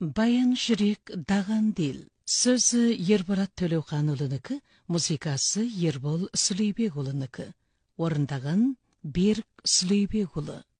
Баян жүрек даған дел. Сөзі Ербарат Төлеуханұлынікі, музыкасы Ербол Сүлейбекұлынікі. Орындаған Берік Сүлейбекұлы.